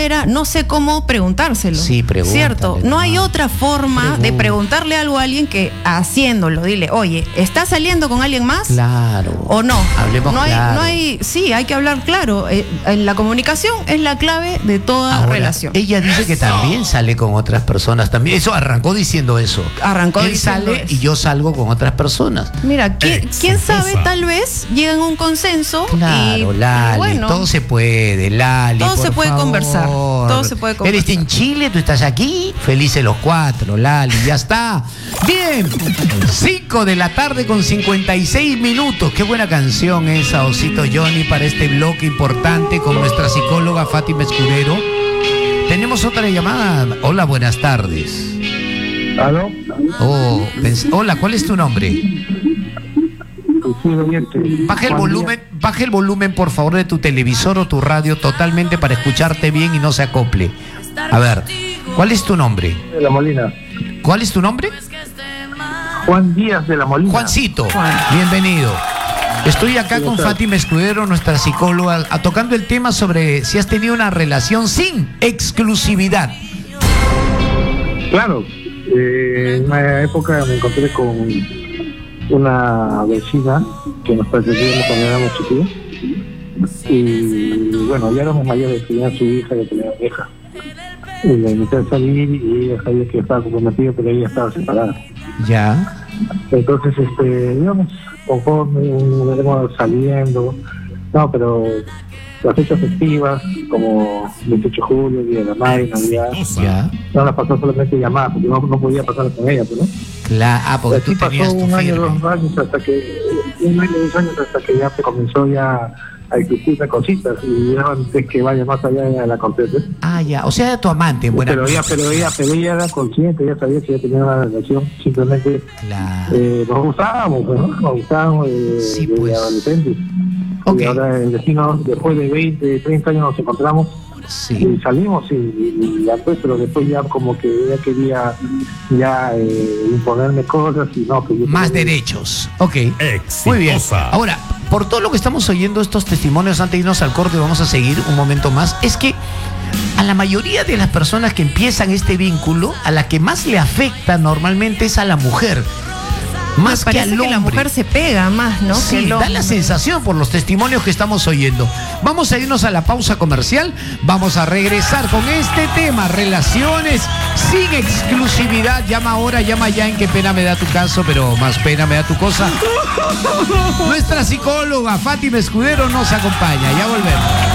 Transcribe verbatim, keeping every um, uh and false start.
manera, no sé cómo preguntárselo. Sí, pregúntale. ¿Cierto? No hay otra forma Pregunta. de preguntarle algo a alguien que haciéndolo. Dile, oye, ¿estás saliendo con alguien más? Claro. ¿O no? Hablemos no hay, claro. no hay, sí, hay que hablar claro. Eh, en la comunicación es la clave de toda Ahora, relación. ella dice que también sale con otras personas. También eso arrancó diciendo eso. Arrancó Él diciendo sale eso. y yo salgo con otras personas. Mira, ¿quién, quién sabe? Exitosa. Tal vez llegan a un consenso. Claro, y, Lali, bueno, todo se puede, Lali. Todo por se puede favor. conversar, todo se puede conversar. Eres en Chile, tú estás aquí, felices los cuatro, Lali, ya está. Bien, cinco de la tarde con cincuenta y seis minutos. Qué buena canción esa, Osito Johnny, para este bloque importante con nuestra psicóloga Fátima Escudero. Tenemos otra llamada. Hola, buenas tardes. ¿Aló? Oh, pens- hola, ¿cuál es tu nombre? Sí, oyente. Baja el Juan volumen, baja el volumen por favor de tu televisor o tu radio totalmente para escucharte bien y no se acople. A ver, ¿cuál es tu nombre? Díaz de la Molina. ¿Cuál es tu nombre? Juan Díaz de la Molina. Juancito, bienvenido. Estoy acá con Fátima Escudero, nuestra psicóloga, a- tocando el tema sobre si has tenido una relación sin exclusividad. Claro, eh, en una época me encontré con una vecina que nos pertenecíamos cuando éramos chiquillos. Y bueno, ya éramos mayores, tenía su hija y tenía una hija. Y la invité a salir y ella sabía que estaba comprometida, pero ella estaba separada. Ya. Entonces, este, íbamos conforme, íbamos saliendo, no, pero las fechas festivas, como veintiocho de julio, Día de la Madre, Navidad, Ya. no las pasó solamente llamadas, porque no, no podía pasar con ella, pues, ¿no? Claro, ah, porque Así tú pasó tenías tu un año, firme. dos años, hasta que, un año, dos años, hasta que ya se comenzó ya a exigirme cositas, y ya antes que vaya más allá de la cortesía. Ah, ya, o sea, tu amante, en buena. Pero ella, pero ella, pero ella era consciente, ella sabía que ella tenía una relación, simplemente Claro. eh, nos gustábamos, ¿no? Nos gustábamos eh, Sí, de pues. adolescentes. Ok. Y ahora el destino, después de veinte, treinta años nos encontramos Sí. y salimos y, y ya pues, pero después ya como que ella quería ya eh, imponerme cosas y no, que yo Más tenía- derechos. Ok. Exitosa. Muy bien. Ahora, por todo lo que estamos oyendo, estos testimonios, antes de irnos al corte, vamos a seguir un momento más, es que a la mayoría de las personas que empiezan este vínculo, a la que más le afecta normalmente es a la mujer. Más que parece al que hombre. la mujer se pega más, ¿no? Sí, que el da hombre. la sensación por los testimonios que estamos oyendo. Vamos a irnos a la pausa comercial. Vamos a regresar con este tema, relaciones sin exclusividad. Llama ahora, llama ya, en qué pena me da tu caso, pero más pena me da tu cosa. Nuestra psicóloga Fátima Escudero nos acompaña. Ya volvemos.